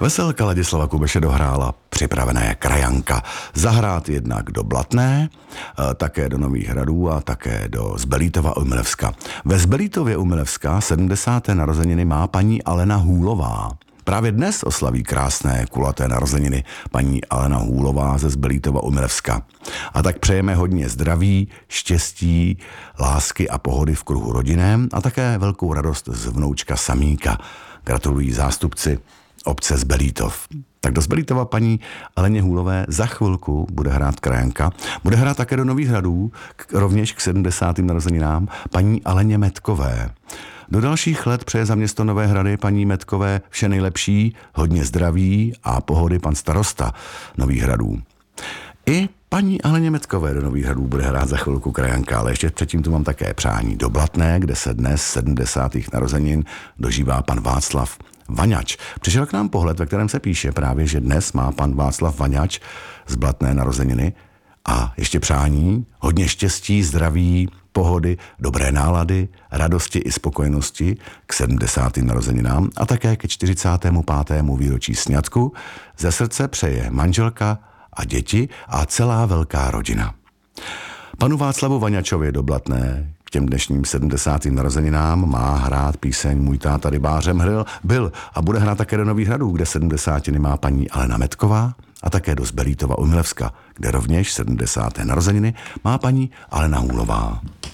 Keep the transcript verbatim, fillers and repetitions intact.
Veselka Ladislava Kubeše dohrála připravené krajanka. Zahrát jednak do Blatné, také do Nových Hradů a také do Zbelítova u Milevska. Ve Zbelítově u Milevska sedmdesáté narozeniny má paní Alena Hůlová. Právě dnes oslaví krásné kulaté narozeniny paní Alena Hůlová ze Zbelítova u Milevska. A tak přejeme hodně zdraví, štěstí, lásky a pohody v kruhu rodinném a také velkou radost z vnoučka Samíka. Gratulují zástupci obce Zbelítov. Tak do Zbelítova paní Aleně Hůlové za chvilku bude hrát krajanka. Bude hrát také do Nových Hradů, k, rovněž k sedmdesátým narozeninám paní Aleně Metkové. Do dalších let přeje za město Nové Hrady paní Metkové vše nejlepší, hodně zdraví a pohody pan starosta Nových Hradů. I paní Aleně Metkové do Nových Hradů bude hrát za chvilku krajanka, ale ještě předtím tu mám také přání do Blatné, kde se dnes sedmdesátých narozenin dožívá pan Václav Vaňač. Přišel k nám pohled, ve kterém se píše právě, že dnes má pan Václav Vaňač z Blatné narozeniny a ještě přání, hodně štěstí, zdraví, pohody, dobré nálady, radosti i spokojenosti k sedmdesátým narozeninám a také ke čtyřicátému pátému výročí sňatku. Ze srdce přeje manželka a děti a celá velká rodina. Panu Václavu Vaňačovi do Blatné k těm dnešním sedmdesátým narozeninám má hrát píseň Můj táta rybářem hril, byl a bude hrát také do Nových Hradů, kde sedmdesátiny má paní Alena Metková a také do Zbelítova u Milevska, kde rovněž sedmdesáté narozeniny má paní Alena Hůlová.